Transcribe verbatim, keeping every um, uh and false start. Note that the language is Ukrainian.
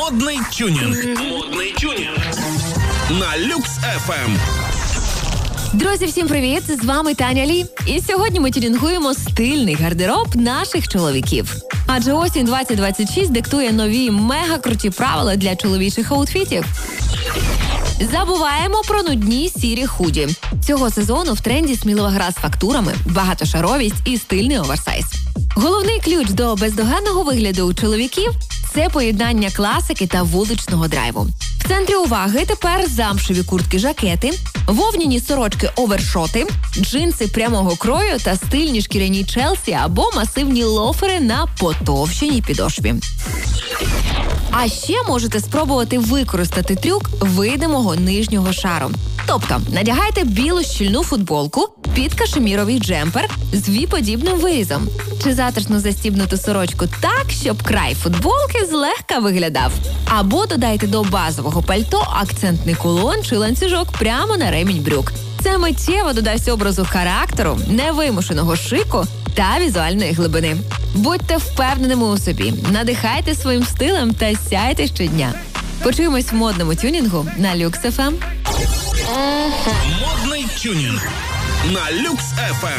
Модний тюнінг. Модний тюнінг. На Люкс еф ем. Друзі, всім привіт! З вами Таня Лі. І сьогодні ми тюнінгуємо стильний гардероб наших чоловіків. Адже осінь двадцять двадцять шість диктує нові мега-круті правила для чоловічих аутфітів. Забуваємо про нудні сірі худі. Цього сезону в тренді смілива гра з фактурами, багатошаровість і стильний оверсайз. Головний ключ до бездоганного вигляду у чоловіків – це поєднання класики та вуличного драйву. В центрі уваги тепер замшеві куртки-жакети, вовняні сорочки-овершоти, джинси прямого крою та стильні шкіряні челсі або масивні лофери на потовщеній підошві. А ще можете спробувати використати трюк видимого нижнього шару. Тобто, надягайте білу щільну футболку під кашеміровий джемпер з ві-подібним вирізом. Чи затишно застібнуту сорочку так, щоб край футболки злегка виглядав. Або додайте до базового пальто акцентний кулон чи ланцюжок прямо на ремінь брюк. Це миттєво додасть образу характеру, невимушеного шику та візуальної глибини. Будьте впевненими у собі, надихайте своїм стилем та сяйте щодня. Почуємось в модному тюнінгу на Люкс еф ем. Модний тюнінг на Люкс еф ем.